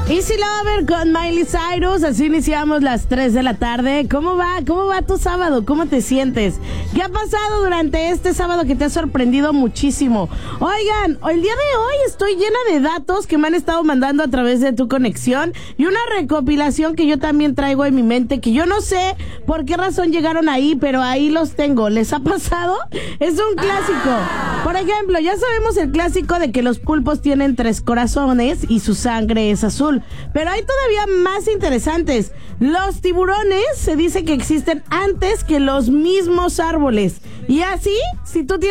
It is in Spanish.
Easy Lover con Miley Cyrus, así iniciamos las 3 de la tarde. ¿Cómo va? ¿Cómo va tu sábado? ¿Cómo te sientes? ¿Qué ha pasado durante este sábado que te ha sorprendido muchísimo? Oigan, el día de hoy estoy llena de datos que me han estado mandando a través de tu conexión y una recopilación que yo también traigo en mi mente, que yo no sé por qué razón llegaron ahí, pero ahí los tengo. ¿Les ha pasado? Es un clásico. Por ejemplo, ya sabemos el clásico de que los pulpos tienen 3 corazones y su sangre es azul. Pero hay todavía más interesantes. Los tiburones se dice que existen antes que los mismos árboles. Y así, si tú tienes